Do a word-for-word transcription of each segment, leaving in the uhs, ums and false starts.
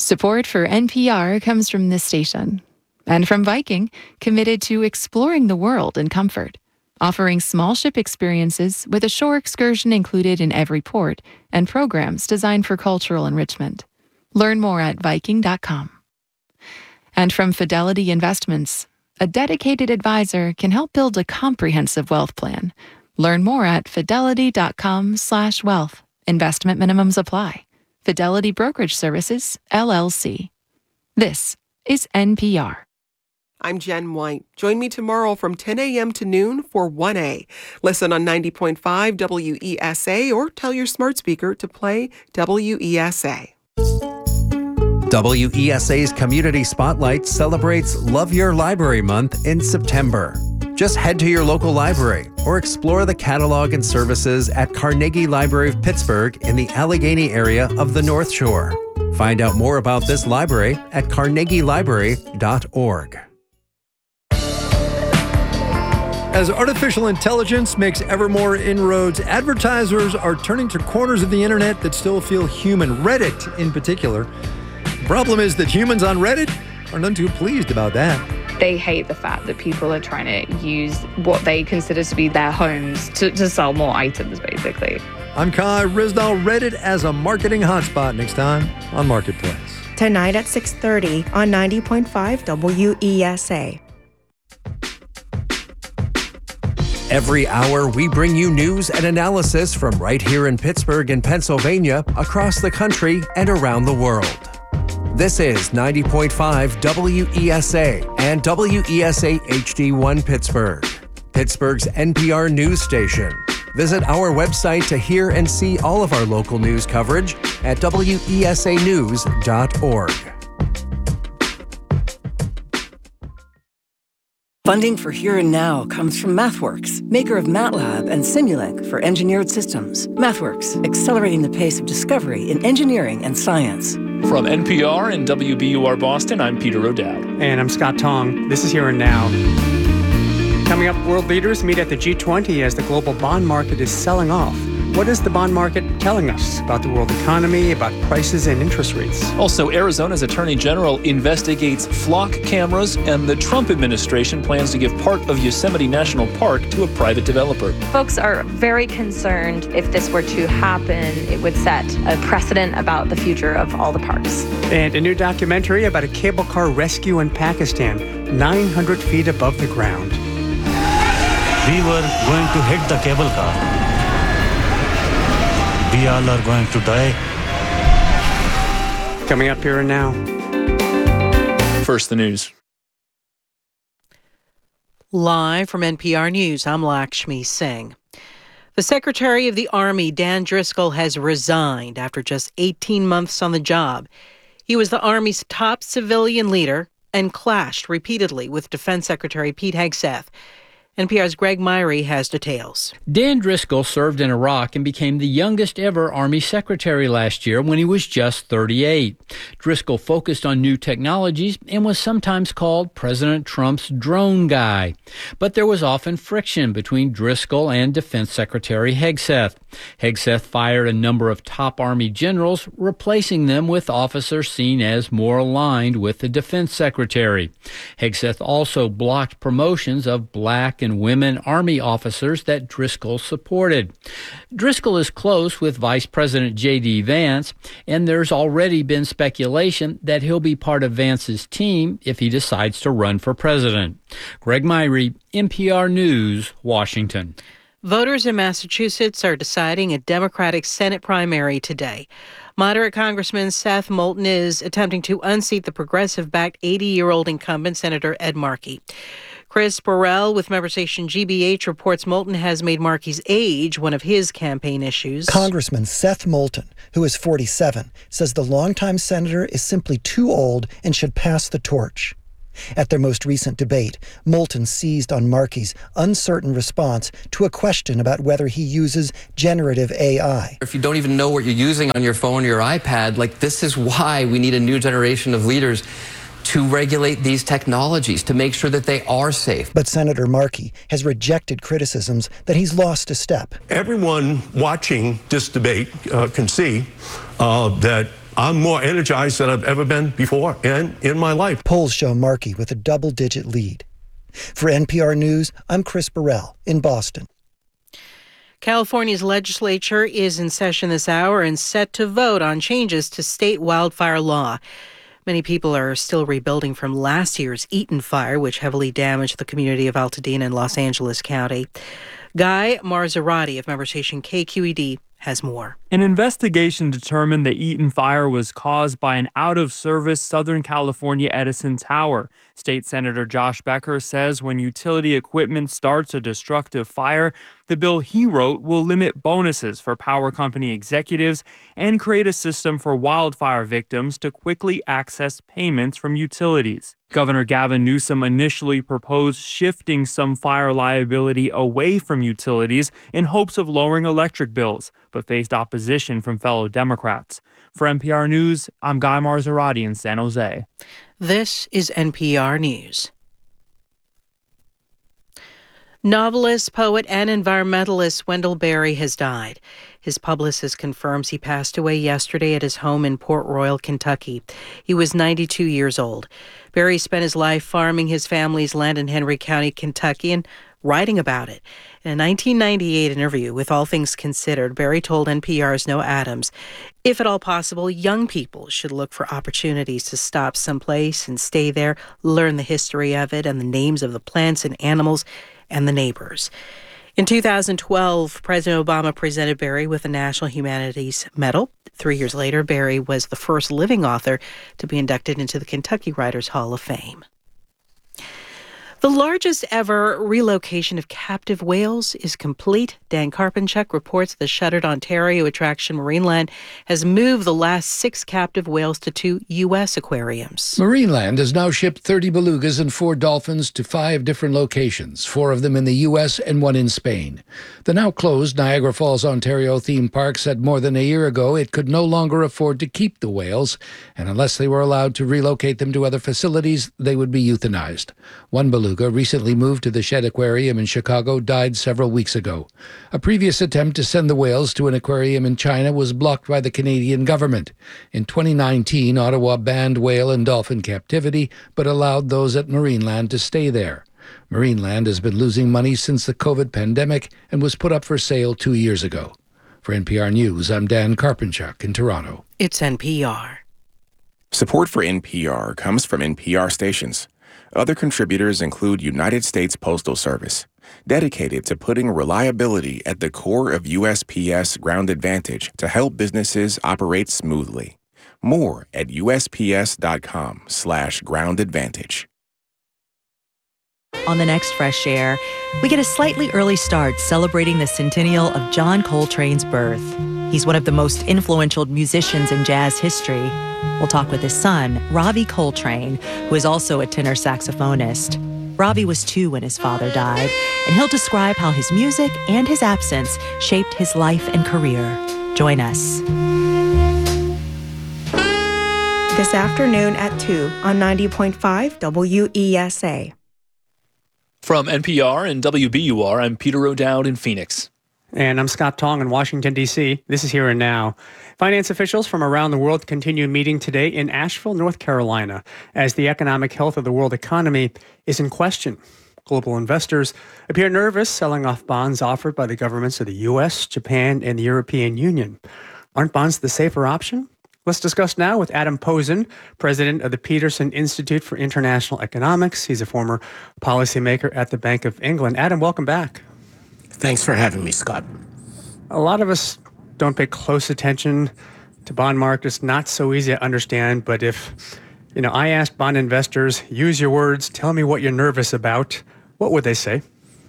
Support for N P R comes from this station and from Viking, committed to exploring the world in comfort, offering small ship experiences with a shore excursion included in every port and programs designed for cultural enrichment. Learn more at Viking dot com. And from Fidelity Investments, a dedicated advisor can help build a comprehensive wealth plan. Learn more at Fidelity dot com slash wealth. Investment minimums apply. Fidelity Brokerage Services, L L C. This is N P R. I'm Jen White. Join me tomorrow from ten a.m. to noon for one A. Listen on ninety point five W E S A or tell your smart speaker to play W E S A. W E S A's Community Spotlight celebrates Love Your Library Month in September. Just head to your local library or explore the catalog and services at Carnegie Library of Pittsburgh in the Allegheny area of the North Shore. Find out more about this library at carnegie library dot org. As artificial intelligence makes ever more inroads, advertisers are turning to corners of the internet that still feel human, Reddit in particular. The problem is that humans on Reddit are none too pleased about that. They hate the fact that people are trying to use what they consider to be their homes to, to sell more items, basically. I'm Kai Rizdal. Reddit as a marketing hotspot next time on Marketplace. Tonight at six thirty on ninety point five W E S A. Every hour, we bring you news and analysis from right here in Pittsburgh and Pennsylvania, across the country, and around the world. This is ninety point five W E S A and W E S A H D one Pittsburgh, Pittsburgh's N P R news station. Visit our website to hear and see all of our local news coverage at W E S A news dot org. Funding for Here and Now comes from MathWorks, maker of MATLAB and Simulink for engineered systems. MathWorks, accelerating the pace of discovery in engineering and science. From N P R and W B U R Boston, I'm Peter O'Dowd. And I'm Scott Tong. This is Here and Now. Coming up, world leaders meet at the G twenty as the global bond market is selling off. What is the bond market telling us about the world economy, about prices and interest rates? Also, Arizona's Attorney General investigates flock cameras, and the Trump administration plans to give part of Yosemite National Park to a private developer. Folks are very concerned if this were to happen, it would set a precedent about the future of all the parks. And a new documentary about a cable car rescue in Pakistan, nine hundred feet above the ground. We were going to hit the cable car. We all are going to die. Coming up Here and Now. First, the news. Live from N P R News, I'm Lakshmi Singh. The Secretary of the Army, Dan Driscoll, has resigned after just eighteen months on the job. He was the Army's top civilian leader and clashed repeatedly with Defense Secretary Pete Hegseth. N P R's Greg Myrie has details. Dan Driscoll served in Iraq and became the youngest ever Army Secretary last year when he was just thirty-eight. Driscoll focused on new technologies and was sometimes called President Trump's drone guy. But there was often friction between Driscoll and Defense Secretary Hegseth. Hegseth fired a number of top Army generals, replacing them with officers seen as more aligned with the Defense Secretary. Hegseth also blocked promotions of black and women Army officers that Driscoll supported. Driscoll is close with Vice President J D. Vance, and there's already been speculation that he'll be part of Vance's team if he decides to run for president. Greg Myrie, N P R News, Washington. Voters in Massachusetts are deciding a Democratic Senate primary today. Moderate Congressman Seth Moulton is attempting to unseat the progressive-backed eighty-year-old incumbent Senator Ed Markey. Chris Burrell with member station G B H reports Moulton has made Markey's age one of his campaign issues. Congressman Seth Moulton, who is forty-seven, says the longtime senator is simply too old and should pass the torch. At their most recent debate, Moulton seized on Markey's uncertain response to a question about whether he uses generative A I. If you don't even know what you're using on your phone or your iPad, like this is why we need a new generation of leaders to regulate these technologies, to make sure that they are safe. But Senator Markey has rejected criticisms that he's lost a step. Everyone watching this debate uh, can see uh, that I'm more energized than I've ever been before in, in my life. Polls show Markey with a double-digit lead. For N P R News, I'm Chris Burrell in Boston. California's legislature is in session this hour and set to vote on changes to state wildfire law. Many people are still rebuilding from last year's Eaton fire, which heavily damaged the community of Altadena in Los Angeles County. Guy Marzorati of member station K Q E D has more. An investigation determined the Eaton fire was caused by an out-of-service Southern California Edison tower. State Senator Josh Becker says when utility equipment starts a destructive fire, the bill he wrote will limit bonuses for power company executives and create a system for wildfire victims to quickly access payments from utilities. Governor Gavin Newsom initially proposed shifting some fire liability away from utilities in hopes of lowering electric bills, but faced opposition from fellow Democrats. For N P R News, I'm Guy Marzorati in San Jose. This is N P R News. Novelist, poet, and environmentalist Wendell Berry has died. His publicist confirms he passed away yesterday at his home in Port Royal, Kentucky. He was ninety-two years old. Berry spent his life farming his family's land in Henry County, Kentucky, and writing about it. In a nineteen ninety-eight interview with All Things Considered, Berry told N P R's Noah Adams, if at all possible, young people should look for opportunities to stop someplace and stay there, learn the history of it and the names of the plants and animals and the neighbors. In two thousand twelve, President Obama presented Berry with the National Humanities Medal. Three years later, Berry was the first living author to be inducted into the Kentucky Writers Hall of Fame. The largest ever relocation of captive whales is complete. Dan Karpinchuk reports the shuttered Ontario attraction Marineland has moved the last six captive whales to two U S aquariums. Marineland has now shipped thirty belugas and four dolphins to five different locations, four of them in the U S and one in Spain. The now closed Niagara Falls, Ontario theme park said more than a year ago it could no longer afford to keep the whales, and unless they were allowed to relocate them to other facilities, they would be euthanized. One beluga, recently moved to the Shedd Aquarium in Chicago, died several weeks ago. A previous attempt to send the whales to an aquarium in China was blocked by the Canadian government. In twenty nineteen, Ottawa banned whale and dolphin captivity, but allowed those at Marineland to stay there. Marineland has been losing money since the COVID pandemic and was put up for sale two years ago. For N P R News, I'm Dan Karpinchuk in Toronto. It's N P R. Support for N P R comes from N P R stations. Other contributors include United States Postal Service, dedicated to putting reliability at the core of U S P S Ground Advantage to help businesses operate smoothly. More at usps.com slash ground advantage. On the next Fresh Air, we get a slightly early start celebrating the centennial of John Coltrane's birth. He's one of the most influential musicians in jazz history. We'll talk with his son, Ravi Coltrane, who is also a tenor saxophonist. Ravi was two when his father died, and he'll describe how his music and his absence shaped his life and career. Join us. This afternoon at two on ninety point five W E S A. From N P R and W B U R, I'm Peter O'Dowd in Phoenix. And I'm Scott Tong in Washington, D C This is Here and Now. Finance officials from around the world continue meeting today in Asheville, North Carolina, as the economic health of the world economy is in question. Global investors appear nervous selling off bonds offered by the governments of the U S, Japan, and the European Union. Aren't bonds the safer option? Let's discuss now with Adam Posen, president of the Peterson Institute for International Economics. He's a former policymaker at the Bank of England. Adam, welcome back. Thanks for having me, Scott. A lot of us don't pay close attention to bond markets. Not so easy to understand, but if, you know, I asked bond investors, use your words, tell me what you're nervous about, what would they say?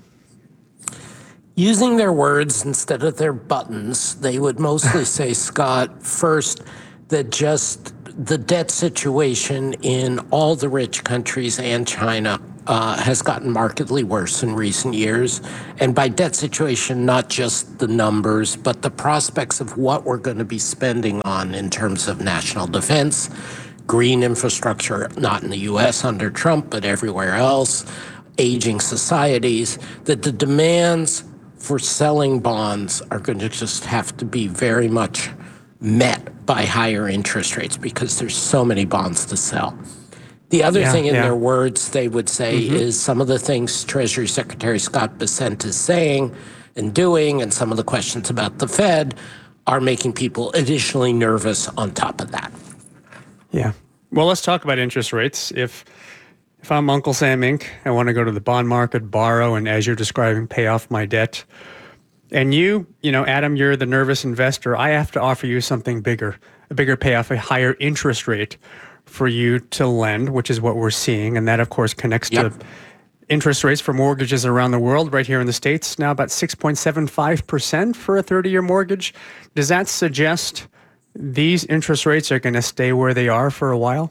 Using their words instead of their buttons, they would mostly say, Scott, first, that just the debt situation in all the rich countries and China uh, has gotten markedly worse in recent years. And by debt situation, not just the numbers, but the prospects of what we're going to be spending on in terms of national defense, green infrastructure, not in the U S under Trump, but everywhere else, aging societies, that the demands for selling bonds are going to just have to be very much met by higher interest rates because there's so many bonds to sell. The other Yeah, thing in yeah. their words they would say Mhm. is some of the things Treasury Secretary Scott Bessent is saying and doing, and some of the questions about the Fed are making people additionally nervous on top of that. Yeah. Well, let's talk about interest rates. If if I'm Uncle Sam Incorporated, I want to go to the bond market, borrow, and as you're describing, pay off my debt. And you, you know, Adam, you're the nervous investor. I have to offer you something bigger, a bigger payoff, a higher interest rate for you to lend, which is what we're seeing. And that, of course, connects Yep. to interest rates for mortgages around the world. Right here in the States, now about six point seven five percent for a thirty-year mortgage. Does that suggest these interest rates are going to stay where they are for a while?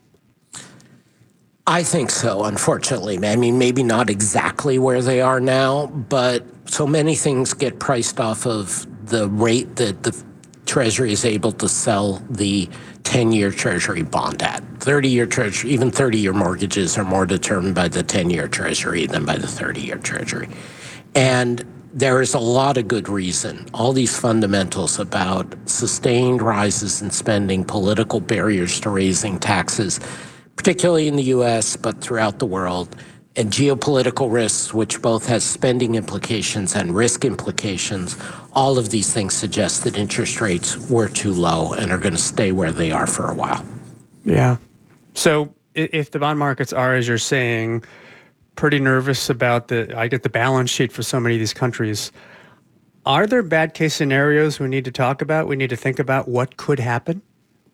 I think so, unfortunately. I mean, maybe not exactly where they are now, but so many things get priced off of the rate that the Treasury is able to sell the ten-year Treasury bond at. thirty-year Treasury, even thirty-year mortgages are more determined by the ten-year Treasury than by the thirty-year Treasury. And there is a lot of good reason. All these fundamentals about sustained rises in spending, political barriers to raising taxes, particularly in the U S, but throughout the world, and geopolitical risks, which both has spending implications and risk implications, all of these things suggest that interest rates were too low and are going to stay where they are for a while. Yeah. So i- if the bond markets are, as you're saying, pretty nervous about the, I get the balance sheet for so many of these countries, are there bad case scenarios we need to talk about? We need to think about what could happen?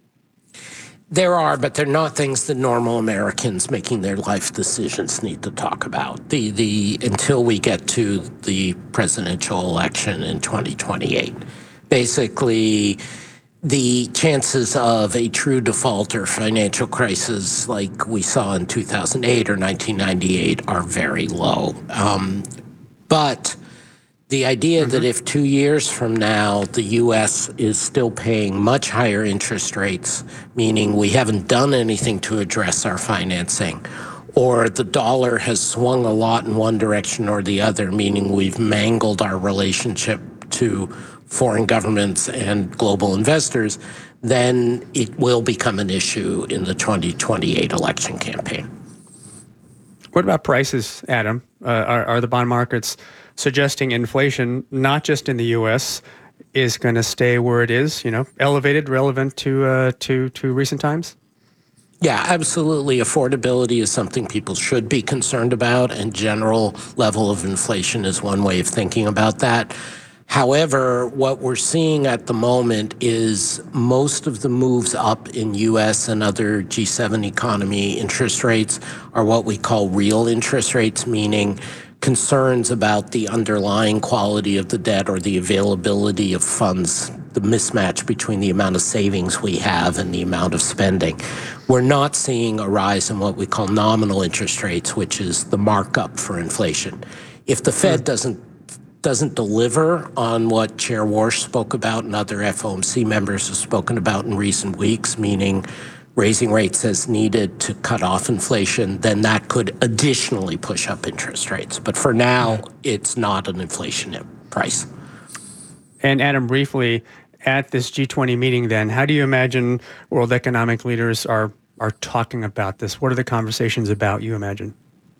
There are, but they're not things that normal Americans making their life decisions need to talk about. The the until we get to the presidential election in twenty twenty-eight. Basically, the chances of a true default or financial crisis like we saw in two thousand eight or nineteen ninety-eight are very low. Um, but the idea that if two years from now the U S is still paying much higher interest rates, meaning we haven't done anything to address our financing, or the dollar has swung a lot in one direction or the other, meaning we've mangled our relationship to foreign governments and global investors, then it will become an issue in the twenty twenty-eight election campaign. What about prices, Adam? Uh, are, are the bond markets suggesting inflation, not just in the U S, is going to stay where it is, you know, elevated, relevant to uh, to to recent times? Yeah, absolutely. Affordability is something people should be concerned about, and general level of inflation is one way of thinking about that. However, what we're seeing at the moment is most of the moves up in U S and other G seven economy interest rates are what we call real interest rates, meaning concerns about the underlying quality of the debt or the availability of funds, the mismatch between the amount of savings we have and the amount of spending. We're not seeing a rise in what we call nominal interest rates, which is the markup for inflation. If the Fed doesn't doesn't deliver on what Chair Warsh spoke about and other F O M C members have spoken about in recent weeks, meaning raising rates as needed to cut off inflation, then that could additionally push up interest rates. But for now, it's not an inflation price. And Adam, briefly, at this G twenty meeting then, how do you imagine world economic leaders are are talking about this? What are the conversations about, you imagine?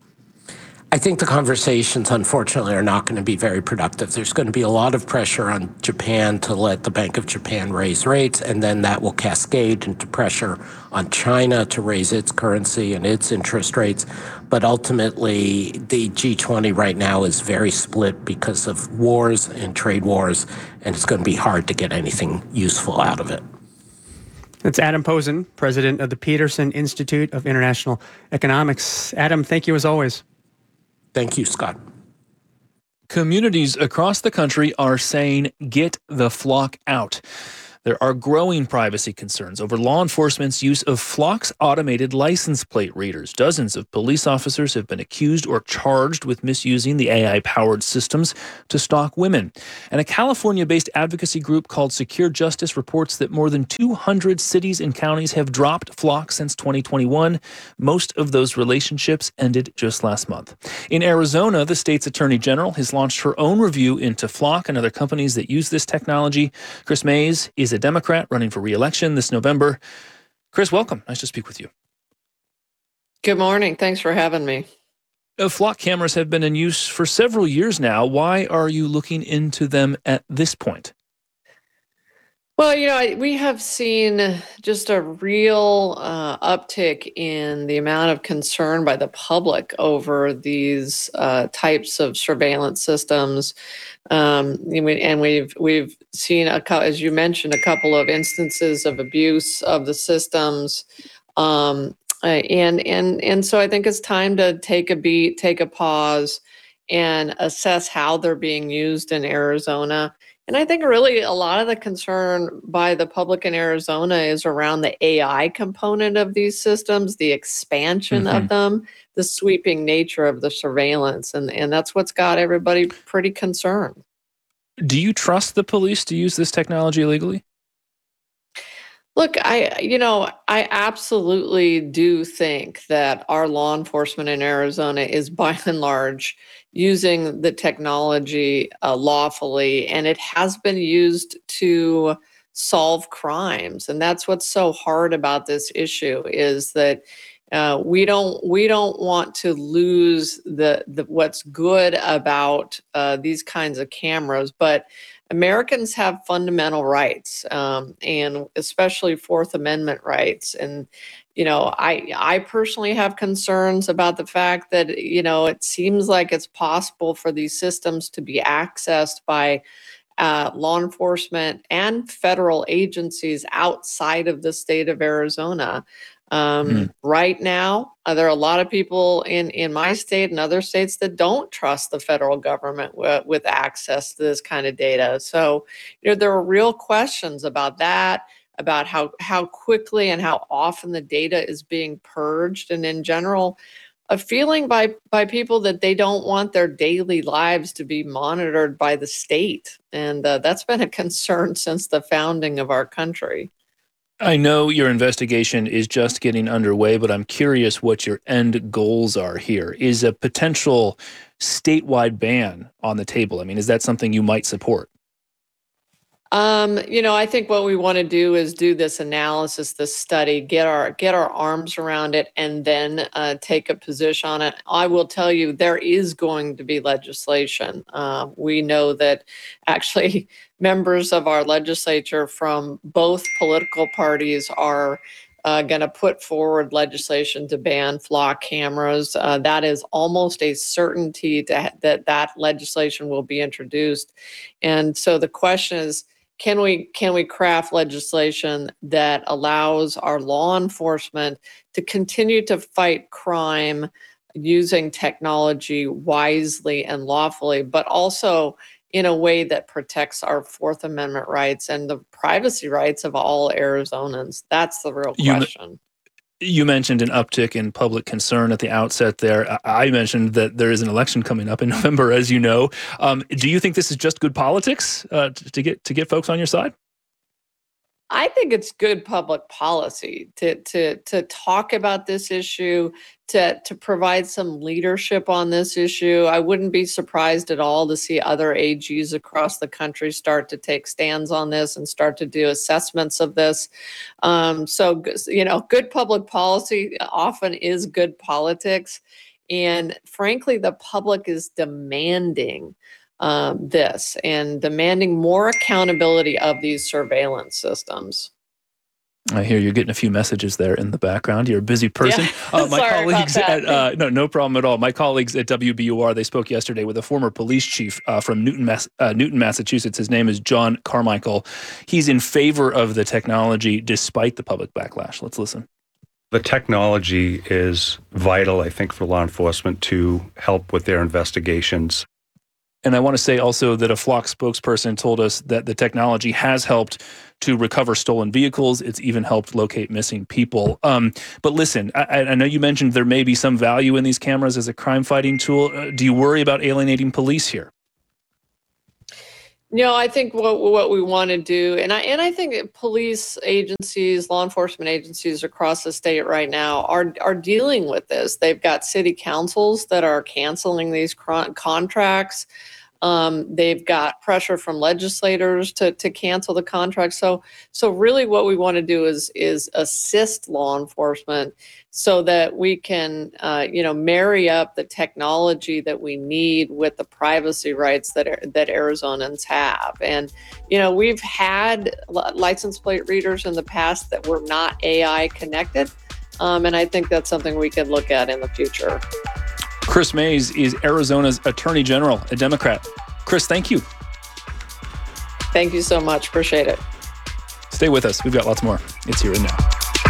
I think the conversations, unfortunately, are not going to be very productive. There's going to be a lot of pressure on Japan to let the Bank of Japan raise rates, and then that will cascade into pressure on China to raise its currency and its interest rates. But ultimately, the G twenty right now is very split because of wars and trade wars, and it's going to be hard to get anything useful out of it. It's Adam Posen, president of the Peterson Institute of International Economics. Adam, thank you as always. Thank you, Scott. Communities across the country are saying, get the flock out. There are growing privacy concerns over law enforcement's use of Flock's automated license plate readers. Dozens of police officers have been accused or charged with misusing the A I-powered systems to stalk women. And a California-based advocacy group called Secure Justice reports that more than two hundred cities and counties have dropped Flock since twenty twenty-one. Most of those relationships ended just last month. In Arizona, the state's attorney general has launched her own review into Flock and other companies that use this technology. Chris Mays is is a Democrat running for re-election this November. Chris, welcome. Nice to speak with you. Good morning. Thanks for having me. Uh, flock cameras have been in use for several years now. Why are you looking into them at this point? Well, you know, I- we have seen just a real uh, uptick in the amount of concern by the public over these uh, types of surveillance systems. Um, and we- and we've we've seen, a, cou- as you mentioned, a couple of instances of abuse of the systems. Um, uh, and and and so I think it's time to take a beat, take a pause, and assess how they're being used in Arizona. And I think really a lot of the concern by the public in Arizona is around the A I component of these systems, the expansion Mhm. of them, the sweeping nature of the surveillance. And, and that's what's got everybody pretty concerned. Do you trust the police to use this technology legally? Look, I, you know, I absolutely do think that our law enforcement in Arizona is by and large using the technology uh, lawfully, and it has been used to solve crimes. And that's what's so hard about this issue is that uh, we don't we don't want to lose the, the what's good about uh, these kinds of cameras, but Americans have fundamental rights, um, and especially Fourth Amendment rights. And you know, I I personally have concerns about the fact that you know it seems like it's possible for these systems to be accessed by uh, law enforcement and federal agencies outside of the state of Arizona. Um, Mm. Right now, uh, there are a lot of people in, in my state and other states that don't trust the federal government w- with access to this kind of data. So, you know, there are real questions about that, about how, how quickly and how often the data is being purged, and in general, a feeling by by people that they don't want their daily lives to be monitored by the state, and uh, that's been a concern since the founding of our country. I know your investigation is just getting underway, but I'm curious what your end goals are here. Is a potential statewide ban on the table? I mean, is that something you might support? Um, you know, I think what we want to do is do this analysis, this study, get our get our arms around it, and then uh, take a position on it. I will tell you, there is going to be legislation. Uh, we know that actually members of our legislature from both political parties are uh, going to put forward legislation to ban flock cameras. Uh, that is almost a certainty to, that that legislation will be introduced. And so the question is, can we can we craft legislation that allows our law enforcement to continue to fight crime using technology wisely and lawfully, but also in a way that protects our Fourth Amendment rights and the privacy rights of all Arizonans? That's the real You, question. you mentioned an uptick in public concern at the outset there. I I mentioned that there is an election coming up in November, as you know. Um, do you think this is just good politics uh, to, to get to get folks on your side? I think it's good public policy to to to talk about this issue, to to provide some leadership on this issue. I wouldn't be surprised at all to see other A Gs across the country start to take stands on this and start to do assessments of this. Um, so, you know, good public policy often is good politics. And frankly, the public is demanding um, this and demanding more accountability of these surveillance systems. I hear you're getting a few messages there in the background. You're a busy person. Yeah. Uh, my Sorry about colleagues that. at uh, no, no problem at all. My colleagues at W B U R, they spoke yesterday with a former police chief uh, from Newton, Mass- uh, Newton, Massachusetts. His name is John Carmichael. He's in favor of the technology despite the public backlash. Let's listen. The technology is vital, I think, for law enforcement to help with their investigations. And I want to say also that a Flock spokesperson told us that the technology has helped to recover stolen vehicles. It's even helped locate missing people. Um, but listen, I, I know you mentioned there may be some value in these cameras as a crime-fighting tool. Uh, do you worry about alienating police here? No, I think what what we want to do, and I and I think that police agencies, law enforcement agencies across the state right now are are dealing with this. They've got city councils that are canceling these cron- contracts. Um, they've got pressure from legislators to, to cancel the contract. So, so really what we want to do is, is assist law enforcement so that we can, uh, you know, marry up the technology that we need with the privacy rights that, that Arizonans have. And, you know, we've had license plate readers in the past that were not A I connected. Um, and I think that's something we could look at in the future. Kris Mayes is Arizona's Attorney General, a Democrat. Kris, thank you. Thank you so much. Appreciate it. Stay with us. We've got lots more. It's Here and Now.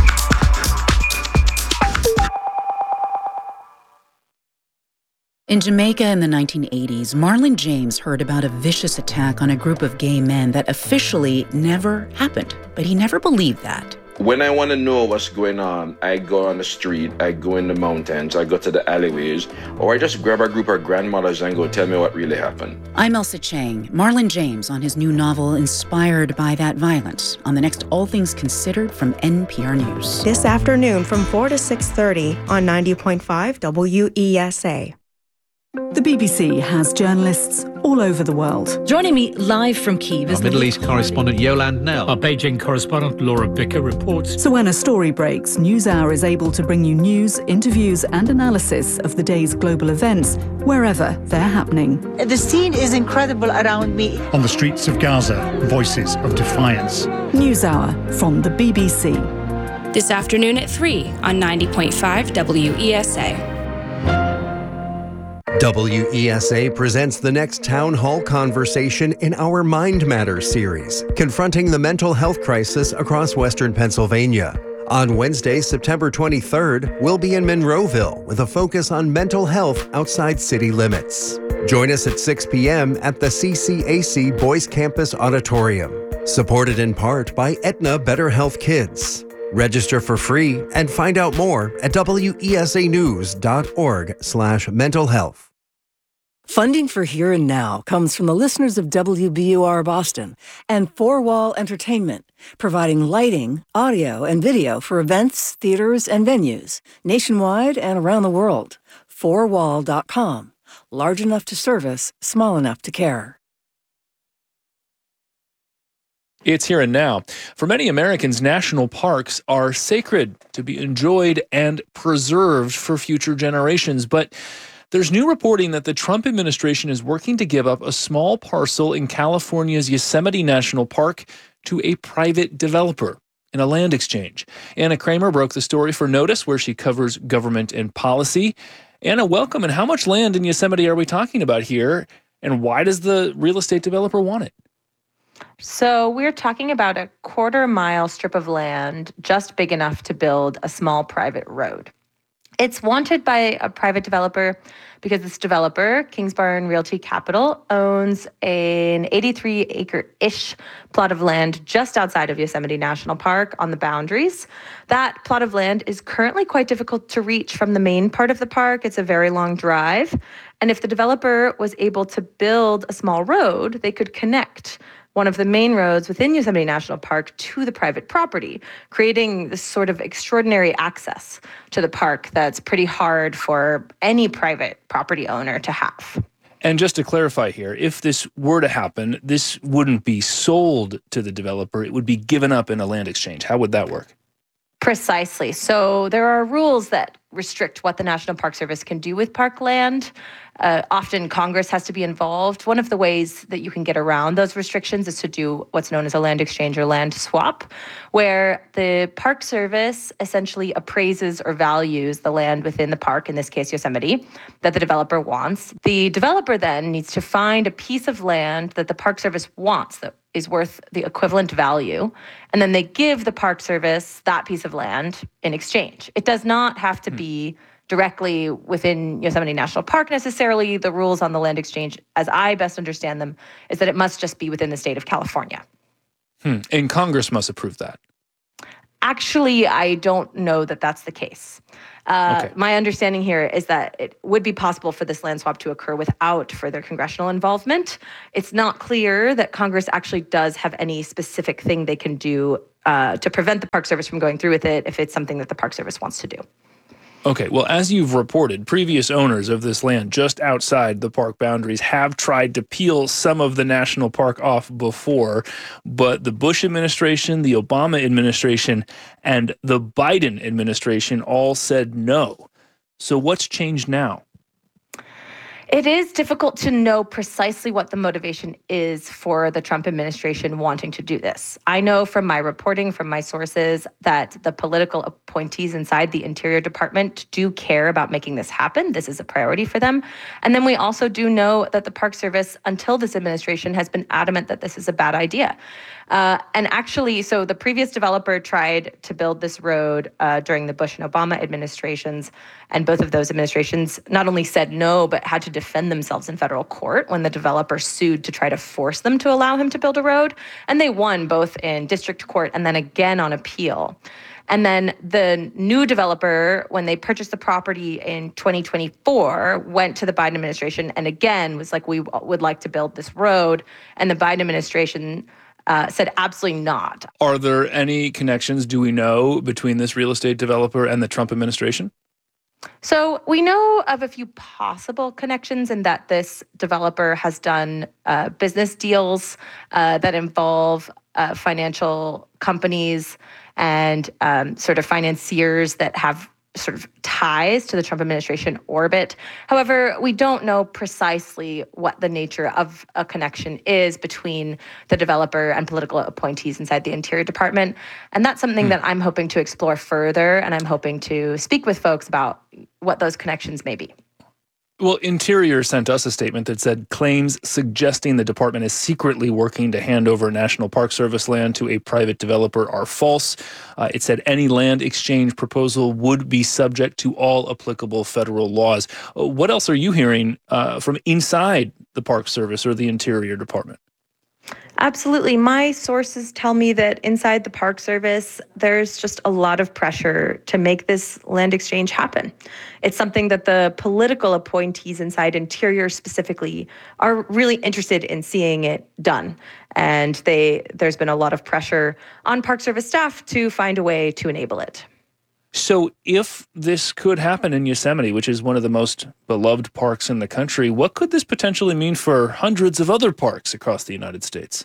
In Jamaica in the nineteen eighties, Marlon James heard about a vicious attack on a group of gay men that officially never happened, but he never believed that. When I want to know what's going on, I go on the street, I go in the mountains, I go to the alleyways, or I just grab a group of grandmothers and go, tell me what really happened. I'm Elsa Chang, Marlon James on his new novel inspired by that violence on the next All Things Considered from N P R News. This afternoon from four to six thirty on ninety point five W E S A. The B B C has journalists all over the world. Joining me live from Kyiv is our Middle East correspondent Yolande Knell. Our Beijing correspondent Laura Bicker reports. So when a story breaks, NewsHour is able to bring you news, interviews and analysis of the day's global events wherever they're happening. The scene is incredible around me. On the streets of Gaza, voices of defiance. NewsHour from the B B C. This afternoon at three on ninety point five W E S A. W E S A presents the next town hall conversation in our Mind Matters series, confronting the mental health crisis across Western Pennsylvania. On Wednesday, September twenty-third, we'll be in Monroeville with a focus on mental health outside city limits. Join us at six p.m. at the C C A C Boys Campus Auditorium, supported in part by Aetna Better Health Kids. Register for free and find out more at W E S A news dot org slash mental health. Funding for Here and Now comes from the listeners of W B U R Boston and Four Wall Entertainment, providing lighting, audio, and video for events, theaters, and venues nationwide and around the world. four wall dot com. Large enough to service, small enough to care. It's Here and Now. For many Americans, national parks are sacred to be enjoyed and preserved for future generations. But there's new reporting that the Trump administration is working to give up a small parcel in California's Yosemite National Park to a private developer in a land exchange. Anna Kramer broke the story for Notice, where she covers government and policy. Anna, welcome. And how much land in Yosemite are we talking about here? And why does the real estate developer want it? So we're talking about a quarter mile strip of land, just big enough to build a small private road. It's wanted by a private developer because this developer, Kingsbarn Realty Capital, owns an eighty-three acre-ish plot of land just outside of Yosemite National Park on the boundaries. That plot of land is currently quite difficult to reach from the main part of the park. It's a very long drive. And if the developer was able to build a small road, they could connect one of the main roads within Yosemite National Park to the private property, creating this sort of extraordinary access to the park that's pretty hard for any private property owner to have. And just to clarify here, if this were to happen, this wouldn't be sold to the developer. It would be given up in a land exchange. How would that work? Precisely. So there are rules that restrict what the National Park Service can do with park land. Uh, often Congress has to be involved. One of the ways that you can get around those restrictions is to do what's known as a land exchange or land swap, where the Park Service essentially appraises or values the land within the park, in this case Yosemite, that the developer wants. The developer then needs to find a piece of land that the Park Service wants that is worth the equivalent value, and then they give the Park Service that piece of land in exchange. It does not have to be directly within Yosemite National Park necessarily. The rules on the land exchange, as I best understand them, is that it must just be within the state of California. Hmm. And Congress must approve that. Actually, I don't know that that's the case. Uh, okay. My understanding here is that it would be possible for this land swap to occur without further congressional involvement. It's not clear that Congress actually does have any specific thing they can do uh, to prevent the Park Service from going through with it if it's something that the Park Service wants to do. Okay, well, as you've reported, previous owners of this land just outside the park boundaries have tried to peel some of the national park off before, but the Bush administration, the Obama administration, and the Biden administration all said no. So what's changed now? It is difficult to know precisely what the motivation is for the Trump administration wanting to do this. I know from my reporting, from my sources, that the political appointees inside the Interior Department do care about making this happen. This is a priority for them. And then we also do know that the Park Service, until this administration, has been adamant that this is a bad idea. Uh, and actually, so the previous developer tried to build this road uh, during the Bush and Obama administrations, and both of those administrations not only said no, but had to defend themselves in federal court when the developer sued to try to force them to allow him to build a road. And they won both in district court and then again on appeal. And then the new developer, when they purchased the property in twenty twenty-four, went to the Biden administration and again was like, we would like to build this road. And the Biden administration uh, said absolutely not. Are there any connections, do we know, between this real estate developer and the Trump administration? So we know of a few possible connections in that this developer has done uh, business deals uh, that involve uh, financial companies and um, sort of financiers that have sort of ties to the Trump administration orbit. However, we don't know precisely what the nature of a connection is between the developer and political appointees inside the Interior Department. And that's something that I'm hoping to explore further, and I'm hoping to speak with folks about what those connections may be. Well, Interior sent us a statement that said claims suggesting the department is secretly working to hand over National Park Service land to a private developer are false. Uh, it said any land exchange proposal would be subject to all applicable federal laws. Uh, what else are you hearing uh, from inside the Park Service or the Interior Department? Absolutely. My sources tell me that inside the Park Service, there's just a lot of pressure to make this land exchange happen. It's something that the political appointees inside Interior specifically are really interested in seeing it done. And they there's been a lot of pressure on Park Service staff to find a way to enable it. So if this could happen in Yosemite, which is one of the most beloved parks in the country, what could this potentially mean for hundreds of other parks across the United States?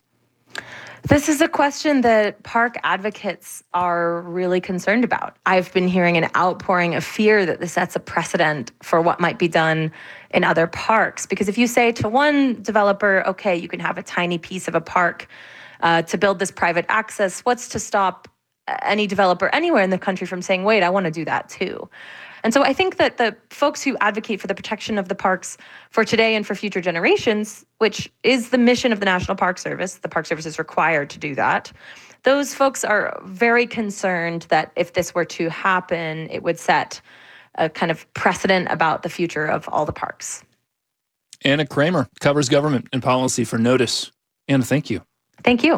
This is a question that park advocates are really concerned about. I've been hearing an outpouring of fear that this sets a precedent for what might be done in other parks. Because if you say to one developer, okay, you can have a tiny piece of a park uh, to build this private access, what's to stop any developer anywhere in the country from saying, wait, I want to do that too? And so I think that the folks who advocate for the protection of the parks for today and for future generations, which is the mission of the National Park Service, the Park Service is required to do that, those folks are very concerned that if this were to happen, it would set a kind of precedent about the future of all the parks. Anna Kramer covers government and policy for Notice. Anna, thank you. Thank you.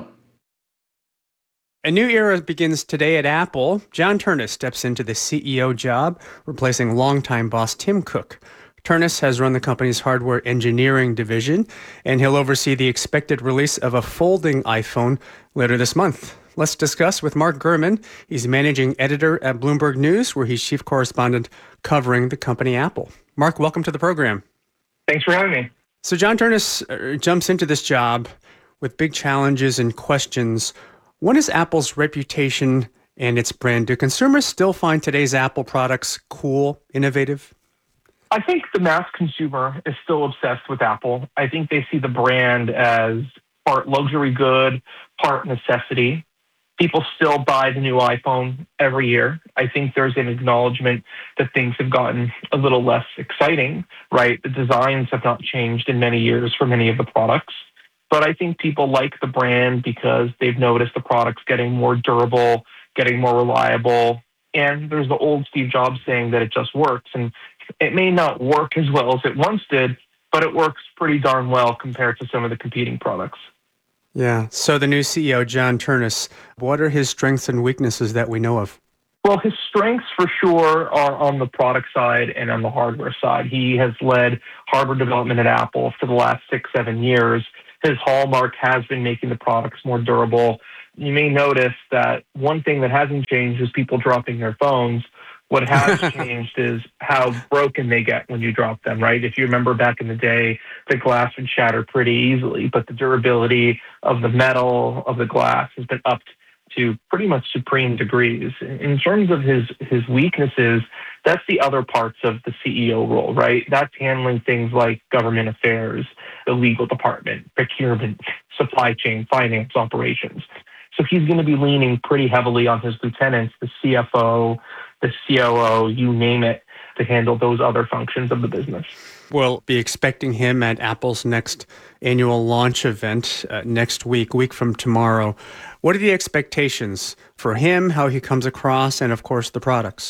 A new era begins today at Apple. John Ternus steps into the C E O job, replacing longtime boss Tim Cook. Ternus has run the company's hardware engineering division, and he'll oversee the expected release of a folding iPhone later this month. Let's discuss with Mark Gurman. He's managing editor at Bloomberg News, where he's chief correspondent covering the company Apple. Mark, welcome to the program. Thanks for having me. So John Ternus uh, jumps into this job with big challenges and questions. What is Apple's reputation and its brand? Do consumers still find today's Apple products cool, innovative? I think the mass consumer is still obsessed with Apple. I think they see the brand as part luxury good, part necessity. People still buy the new iPhone every year. I think there's an acknowledgement that things have gotten a little less exciting, right? The designs have not changed in many years for many of the products. But I think people like the brand because they've noticed the product's getting more durable, getting more reliable. And there's the old Steve Jobs saying that it just works. And it may not work as well as it once did, but it works pretty darn well compared to some of the competing products. Yeah. So the new C E O, John Ternus, what are his strengths and weaknesses that we know of? Well, his strengths for sure are on the product side and on the hardware side. He has led hardware development at Apple for the last six, seven years. His hallmark has been making the products more durable. You may notice that one thing that hasn't changed is people dropping their phones. What has changed is how broken they get when you drop them, right? If you remember back in the day, the glass would shatter pretty easily, but the durability of the metal, of the glass, has been upped to pretty much supreme degrees. In terms of his, his weaknesses, that's the other parts of the C E O role, right? That's handling things like government affairs, the legal department, procurement, supply chain, finance, operations. So he's going to be leaning pretty heavily on his lieutenants, the C F O, the C O O, you name it, to handle those other functions of the business. We'll be expecting him at Apple's next annual launch event uh, next week, week from tomorrow. What are the expectations for him, how he comes across, and of course the products?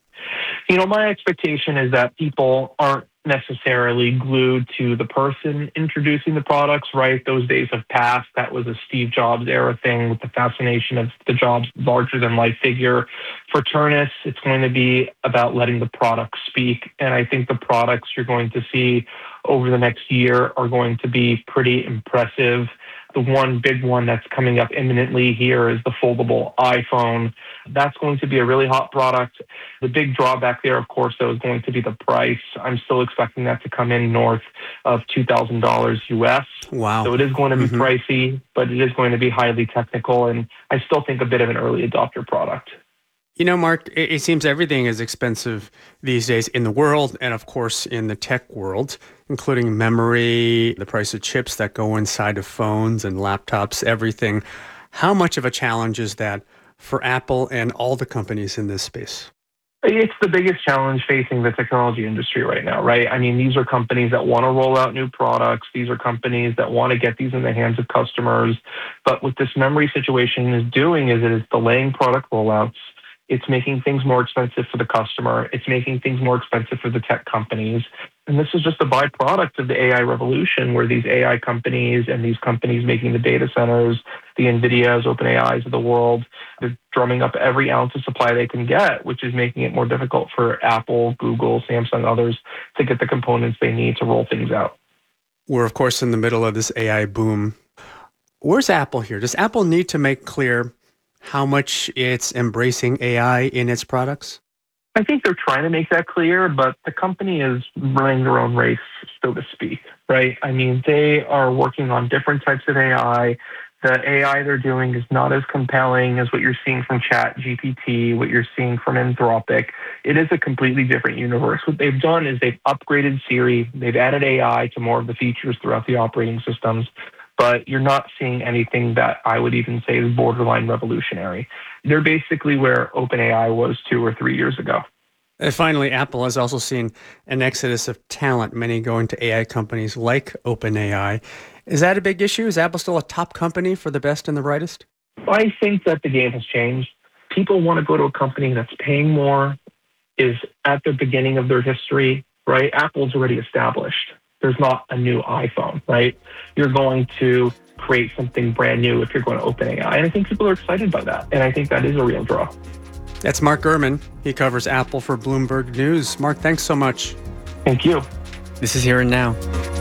You know, my expectation is that people aren't necessarily glued to the person introducing the products, right? Those days have passed. That was a Steve Jobs era thing with the fascination of the Jobs larger-than-life figure. For Turnus, it's going to be about letting the products speak. And I think the products you're going to see over the next year are going to be pretty impressive. The one big one that's coming up imminently here is the foldable iPhone. That's going to be a really hot product. The big drawback there, of course, though, is going to be the price. I'm still expecting that to come in north of two thousand dollars U S. Wow. So it is going to be Mm-hmm. pricey, but it is going to be highly technical, and I still think a bit of an early adopter product. You know, Mark, it, it seems everything is expensive these days in the world and, of course, in the tech world, including memory, the price of chips that go inside of phones and laptops, everything. How much of a challenge is that for Apple and all the companies in this space? It's the biggest challenge facing the technology industry right now, right? I mean, these are companies that want to roll out new products. These are companies that want to get these in the hands of customers. But what this memory situation is doing is it is delaying product rollouts. It's making things more expensive for the customer. It's making things more expensive for the tech companies. And this is just a byproduct of the A I revolution, where these A I companies and these companies making the data centers, the NVIDIAs, OpenAIs of the world, they're drumming up every ounce of supply they can get, which is making it more difficult for Apple, Google, Samsung, others to get the components they need to roll things out. We're, of course, in the middle of this A I boom. Where's Apple here? Does Apple need to make clear how much it's embracing A I in its products? I think they're trying to make that clear, but the company is running their own race, so to speak, right? I mean, they are working on different types of A I. The A I they're doing is not as compelling as what you're seeing from ChatGPT, what you're seeing from Anthropic. It is a completely different universe. What they've done is they've upgraded Siri. They've added A I to more of the features throughout the operating systems. But you're not seeing anything that I would even say is borderline revolutionary. They're basically where OpenAI was two or three years ago. And finally, Apple has also seen an exodus of talent, many going to A I companies like OpenAI. Is that a big issue? Is Apple still a top company for the best and the brightest? I think that the game has changed. People want to go to a company that's paying more, is at the beginning of their history, right? Apple's already established. There's not a new iPhone, right? You're going to create something brand new if you're going to OpenAI. And I think people are excited by that. And I think that is a real draw. That's Mark Gurman. He covers Apple for Bloomberg News. Mark, thanks so much. Thank you. This is Here and Now.